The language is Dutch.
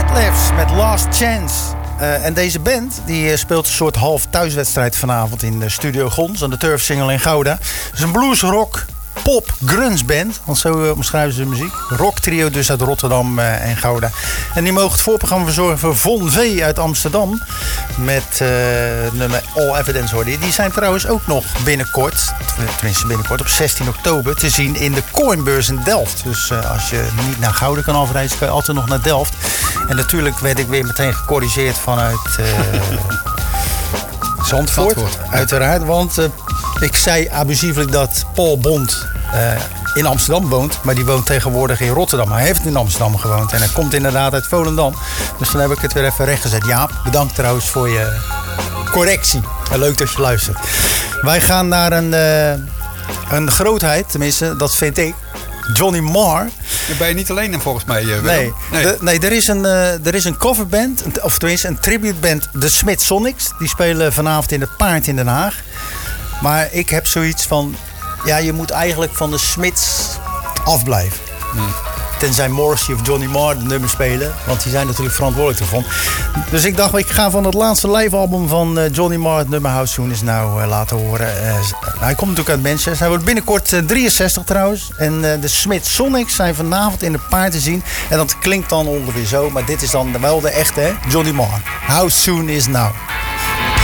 Detlefs met Last Chance. En deze band die speelt een soort half thuiswedstrijd vanavond in de Studio Gons aan de Turfsingel in Gouda. Het is een bluesrock, pop, grunge band, want zo omschrijven ze de muziek. Rock trio dus uit Rotterdam en Gouda. En die mogen het voorprogramma verzorgen voor Von V uit Amsterdam. Met nummer All Evidence hoorde je. Die zijn trouwens ook nog binnenkort, tenminste binnenkort op 16 oktober, te zien in de Coinbeurs in Delft. Dus als je niet naar Gouda kan afreizen, kan je altijd nog naar Delft. En natuurlijk werd ik weer meteen gecorrigeerd vanuit Zandvoort. Uiteraard, want ik zei abusievelijk dat Paul Bond in Amsterdam woont, maar die woont tegenwoordig in Rotterdam. Hij heeft in Amsterdam gewoond en hij komt inderdaad uit Volendam. Dus dan heb ik het weer even rechtgezet. Jaap, bedankt trouwens voor je correctie. Leuk dat je luistert. Wij gaan naar een grootheid, tenminste, dat vind ik. Johnny Marr. Daar ben je niet alleen volgens mij, Willem. Nee, er is een coverband, of tenminste een tributeband, de Smith Sonics. Die spelen vanavond in het Paard in Den Haag. Maar ik heb zoiets van, ja, je moet eigenlijk van de Smiths afblijven. Tenzij Morrissey of Johnny Marr de nummer spelen. Want die zijn natuurlijk verantwoordelijk ervan. Dus ik dacht, ik ga van het laatste livealbum van Johnny Marr het nummer How Soon Is Now laten horen. Hij komt natuurlijk uit Manchester. Hij wordt binnenkort 63 trouwens. En de Smith Sonics zijn vanavond in de Paard te zien. En dat klinkt dan ongeveer zo. Maar dit is dan wel de echte, hè? Johnny Marr. How Soon Is Now.